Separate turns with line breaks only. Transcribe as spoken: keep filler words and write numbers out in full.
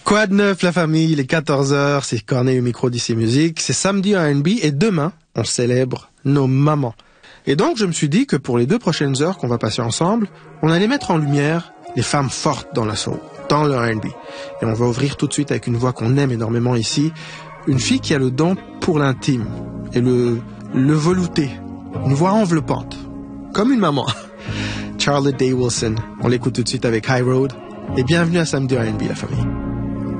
Quoi de neuf, la famille? Il est quatorze heures, c'est Corneille au micro d'I C Music. C'est samedi R and B et demain, on célèbre nos mamans. Et donc, je me suis dit que pour les deux prochaines heures qu'on va passer ensemble, on allait mettre en lumière les femmes fortes dans la soul, dans le R and B. Et on va ouvrir tout de suite avec une voix qu'on aime énormément ici. Une fille qui a le don pour l'intime et le, le velouté. Une voix enveloppante. Comme une maman. Charlotte Day Wilson. On l'écoute tout de suite avec High Road. Et bienvenue à Samedi R and B, la famille.